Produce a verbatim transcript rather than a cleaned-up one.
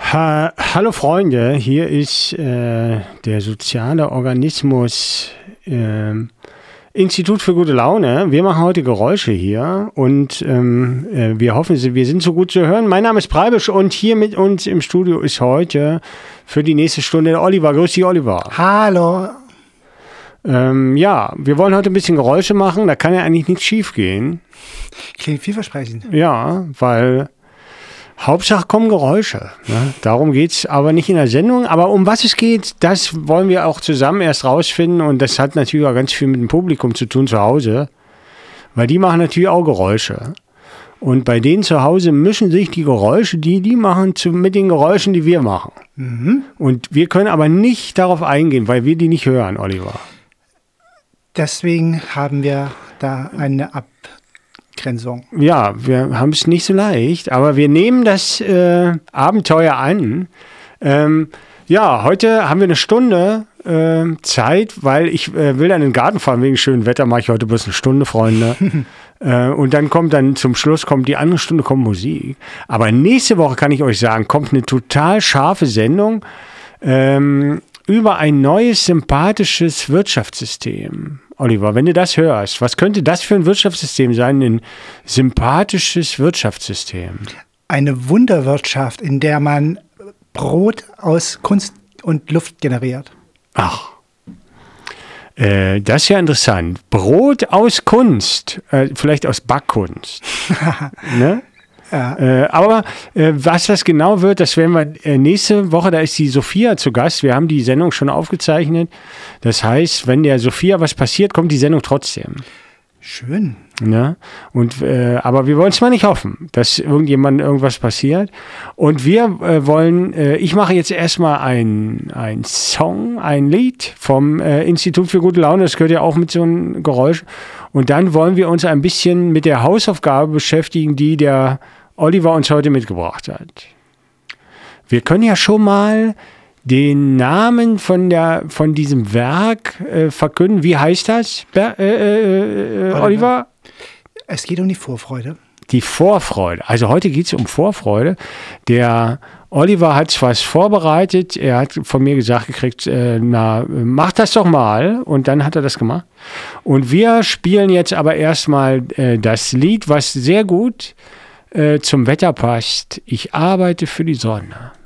Ha, hallo Freunde, hier ist äh, der soziale Organismus äh, Institut für gute Laune. Wir machen heute Geräusche hier und ähm, äh, wir hoffen, wir sind so gut zu hören. Mein Name ist Preibisch und hier mit uns im Studio ist heute für die nächste Stunde der Oliver. Grüß dich, Oliver. Hallo. Ähm, ja, wir wollen heute ein bisschen Geräusche machen, da kann ja eigentlich nichts schief gehen. Klingt vielversprechend. Ja, weil Hauptsache kommen Geräusche. Ne? Darum geht es aber nicht in der Sendung. Aber um was es geht, das wollen wir auch zusammen erst rausfinden. Und das hat natürlich auch ganz viel mit dem Publikum zu tun zu Hause. Weil die machen natürlich auch Geräusche. Und bei denen zu Hause mischen sich die Geräusche, die die machen, zu, mit den Geräuschen, die wir machen. Mhm. Und wir können aber nicht darauf eingehen, weil wir die nicht hören, Oliver. Deswegen haben wir da eine Abgrenzung. Ja, wir haben es nicht so leicht, aber wir nehmen das äh, Abenteuer an. Ähm, ja, heute haben wir eine Stunde äh, Zeit, weil ich äh, will dann in den Garten fahren wegen schönem Wetter. Mache ich heute bloß eine Stunde, Freunde. äh, und dann kommt dann zum Schluss kommt die andere Stunde kommt Musik. Aber nächste Woche kann ich euch sagen, kommt eine total scharfe Sendung ähm, über ein neues sympathisches Wirtschaftssystem. Oliver, wenn du das hörst, was könnte das für ein Wirtschaftssystem sein, ein sympathisches Wirtschaftssystem? Eine Wunderwirtschaft, in der man Brot aus Kunst und Luft generiert. Ach, äh, das ist ja interessant. Brot aus Kunst, äh, vielleicht aus Backkunst. Ne? Ja. Äh, aber äh, was das genau wird, das werden wir äh, nächste Woche, da ist die Sophia zu Gast. Wir haben die Sendung schon aufgezeichnet. Das heißt, wenn der Sophia was passiert, kommt die Sendung trotzdem. Schön. Ne? Und, äh, aber wir wollen es mal nicht hoffen, dass irgendjemandem irgendwas passiert. Und wir äh, wollen, äh, ich mache jetzt erstmal ein, ein Song, ein Lied vom äh, Institut für gute Laune. Das gehört ja auch mit so einem Geräusch. Und dann wollen wir uns ein bisschen mit der Hausaufgabe beschäftigen, die der Oliver uns heute mitgebracht hat. Wir können ja schon mal den Namen von, der, von diesem Werk äh, verkünden. Wie heißt das, Ber- äh, äh, Oliver? Oliver? Es geht um die Vorfreude. Die Vorfreude. Also heute geht es um Vorfreude. Der Oliver hat was vorbereitet. Er hat von mir gesagt gekriegt, äh, na, mach das doch mal. Und dann hat er das gemacht. Und wir spielen jetzt aber erstmal äh, das Lied, was sehr gut äh, zum Wetter passt. Ich arbeite für die Sonne.